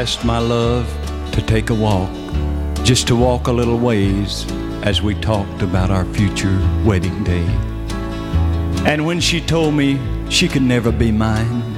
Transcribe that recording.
asked my love to take a walk, just to walk a little ways as we talked about our future wedding day. And when she told me she could never be mine,